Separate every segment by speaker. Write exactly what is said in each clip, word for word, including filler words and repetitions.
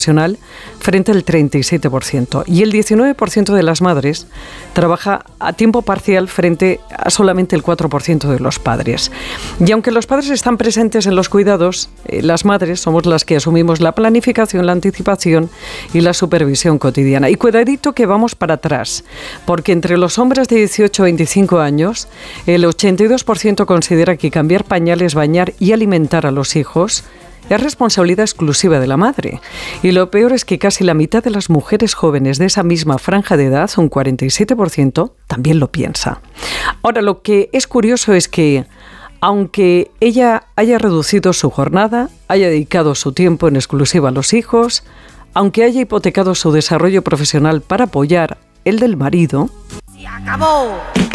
Speaker 1: frente al treinta y siete por ciento. Y el diecinueve por ciento de las madres trabaja a tiempo parcial frente a solamente el cuatro por ciento de los padres. Y aunque los padres están presentes en los cuidados, eh, las madres somos las que asumimos la planificación, la anticipación y la supervisión cotidiana. Y cuidadito que vamos para atrás, porque entre los hombres de dieciocho a veinticinco años, el ochenta y dos por ciento considera que cambiar pañales, bañar y alimentar a los hijos es responsabilidad exclusiva de la madre. Y lo peor es que casi la mitad de las mujeres jóvenes de esa misma franja de edad, un cuarenta y siete por ciento, también lo piensa. Ahora, lo que es curioso es que, aunque ella haya reducido su jornada, haya dedicado su tiempo en exclusiva a los hijos, aunque haya hipotecado su desarrollo profesional para apoyar el del marido,
Speaker 2: se acabó,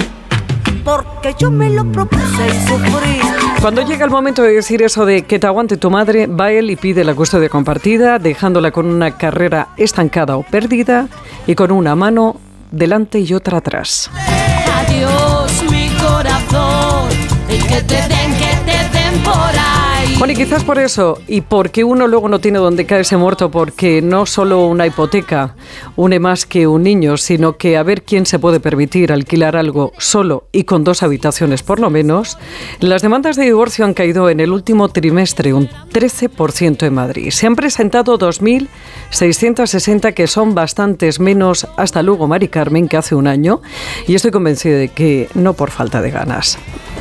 Speaker 2: porque yo me lo propuse y sufrí.
Speaker 1: Cuando llega el momento de decir eso de que te aguante tu madre, va él y pide la custodia compartida, dejándola con una carrera estancada o perdida y con una mano delante y otra atrás.
Speaker 2: Adiós, mi corazón, y que te den, que te den por ahí.
Speaker 1: Bueno, y quizás por eso, y porque uno luego no tiene donde caerse muerto, porque no solo una hipoteca une más que un niño, sino que a ver quién se puede permitir alquilar algo solo y con dos habitaciones por lo menos, las demandas de divorcio han caído en el último trimestre un trece por ciento en Madrid. Se han presentado dos mil seiscientos sesenta, que son bastantes menos, hasta luego, Mari Carmen, que hace un año, y estoy convencida de que no por falta de ganas.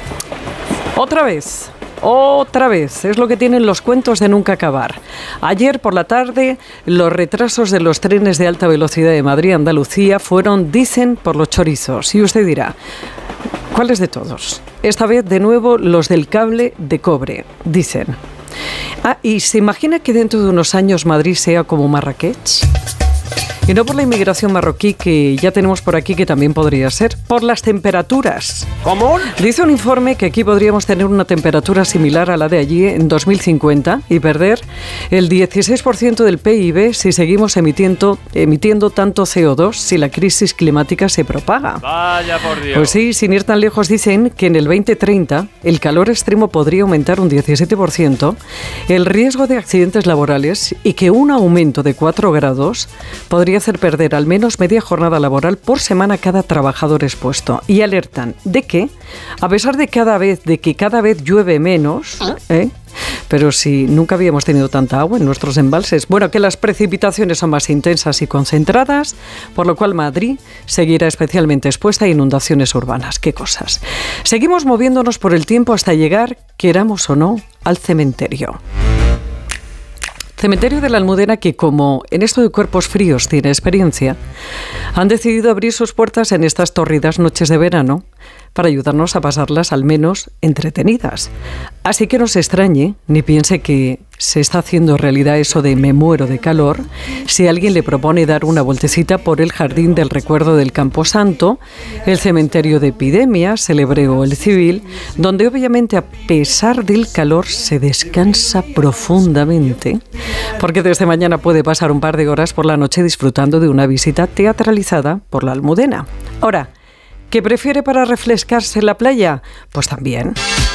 Speaker 1: Otra vez... Otra vez, es lo que tienen los cuentos de nunca acabar. Ayer por la tarde, los retrasos de los trenes de alta velocidad de Madrid a Andalucía fueron, dicen, por los chorizos. Y usted dirá, ¿cuáles de todos? Esta vez, de nuevo, los del cable de cobre, dicen. Ah, ¿y se imagina que dentro de unos años Madrid sea como Marrakech? Y no por la inmigración marroquí, que ya tenemos por aquí, que también podría ser, por las temperaturas.
Speaker 3: ¿Cómo?
Speaker 1: Dice un informe que aquí podríamos tener una temperatura similar a la de allí en dos mil cincuenta y perder el dieciséis por ciento del P I B si seguimos emitiendo, emitiendo tanto C O dos si la crisis climática se propaga.
Speaker 3: Vaya por Dios.
Speaker 1: Pues sí, sin ir tan lejos, dicen que en el veinte treinta el calor extremo podría aumentar un diecisiete por ciento, el riesgo de accidentes laborales, y que un aumento de cuatro grados podría hacer perder al menos media jornada laboral por semana a cada trabajador expuesto. Y alertan de que, a pesar de cada vez de que cada vez llueve menos, ¿eh? pero si nunca habíamos tenido tanta agua en nuestros embalses, bueno, que las precipitaciones son más intensas y concentradas, por lo cual Madrid seguirá especialmente expuesta a inundaciones urbanas. ¡Qué cosas! Seguimos moviéndonos por el tiempo hasta llegar, queramos o no, al cementerio. Cementerio de la Almudena, que como en esto de cuerpos fríos tiene experiencia, han decidido abrir sus puertas en estas tórridas noches de verano para ayudarnos a pasarlas al menos entretenidas. Así que no se extrañe ni piense que se está haciendo realidad eso de me muero de calor si alguien le propone dar una vueltecita por el Jardín del Recuerdo del Camposanto, el Cementerio de Epidemias, el Hebreo o el Civil, donde obviamente a pesar del calor se descansa profundamente, porque desde mañana puede pasar un par de horas por la noche disfrutando de una visita teatralizada por la Almudena. Ahora, ¿qué prefiere para refrescarse en la playa? Pues también.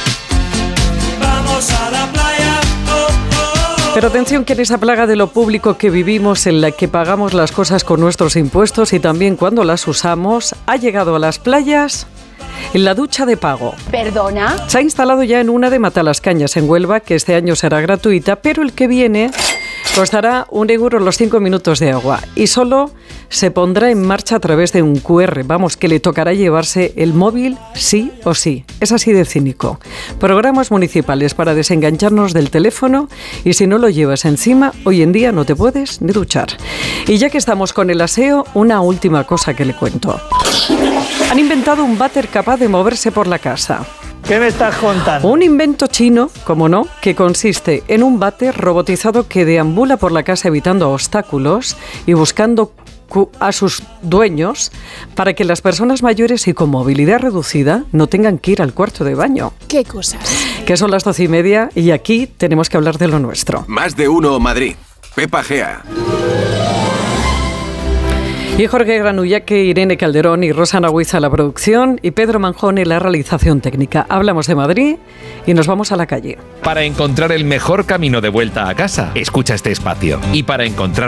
Speaker 4: Vamos a la playa. Oh, oh, oh.
Speaker 1: Pero atención, que en esa plaga de lo público que vivimos, en la que pagamos las cosas con nuestros impuestos y también cuando las usamos, ha llegado a las playas en la ducha de pago.
Speaker 5: ¿Perdona?
Speaker 1: Se ha instalado ya en una de Matalascañas, en Huelva, que este año será gratuita, pero el que viene costará un euro los cinco minutos de agua y solo se pondrá en marcha a través de un cu erre. Vamos, que le tocará llevarse el móvil sí o sí. Es así de cínico. Programas municipales para desengancharnos del teléfono, y si no lo llevas encima, hoy en día no te puedes ni duchar. Y ya que estamos con el aseo, una última cosa que le cuento. Han inventado un váter capaz de moverse por la casa.
Speaker 3: ¿Qué me estás contando?
Speaker 1: Un invento chino, como no, que consiste en un váter robotizado que deambula por la casa evitando obstáculos y buscando a sus dueños para que las personas mayores y con movilidad reducida no tengan que ir al cuarto de baño.
Speaker 5: ¿Qué cosas?
Speaker 1: Que son las doce y media y aquí tenemos que hablar de lo nuestro.
Speaker 6: Más de uno Madrid. Pepa Gea.
Speaker 1: Y Jorge Granullaque, Irene Calderón y Rosa Nahuiza la producción y Pedro Manjón en la realización técnica. Hablamos de Madrid y nos vamos a la calle.
Speaker 7: Para encontrar el mejor camino de vuelta a casa, escucha este espacio. Y para encontrar